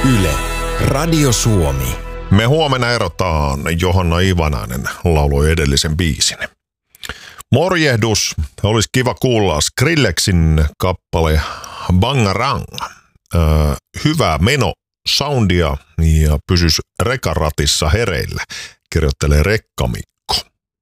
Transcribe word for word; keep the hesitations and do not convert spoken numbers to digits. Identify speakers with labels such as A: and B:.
A: Yle, Radio Suomi.
B: Me huomenna erotaan. Johanna Ivanainen lauloi edellisen biisin. Morjehdus. Olisi kiva kuulla Skrillexin kappale Bangarang. Öö, hyvää meno soundia ja pysys rekaratissa hereillä, kirjoittelee Rekkamikko.